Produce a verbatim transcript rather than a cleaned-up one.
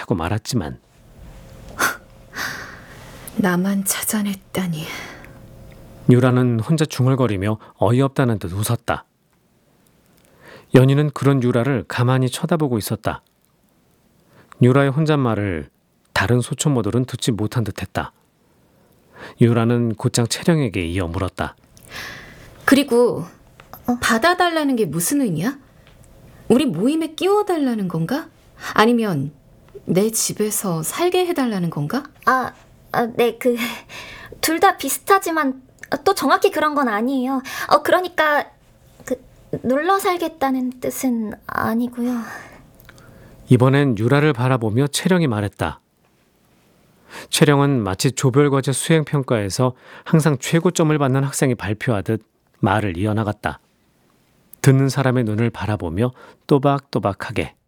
하고 말았지만 나만 찾아냈다니. 유라는 혼자 중얼거리며 어이없다는 듯 웃었다. 연희는 그런 유라를 가만히 쳐다보고 있었다. 유라의 혼잣말을 다른 소초모들은 듣지 못한 듯했다. 유라는 곧장 채령에게 이어 물었다. 그리고 받아달라는 게 무슨 의미야? 우리 모임에 끼워달라는 건가? 아니면 내 집에서 살게 해달라는 건가? 아, 아, 네, 그 둘 다 비슷하지만 또 정확히 그런 건 아니에요. 어, 그러니까 그 눌러 살겠다는 뜻은 아니고요. 이번엔 유라를 바라보며 채령이 말했다. 채령은 마치 조별과제 수행평가에서 항상 최고점을 받는 학생이 발표하듯 말을 이어나갔다. 듣는 사람의 눈을 바라보며 또박또박하게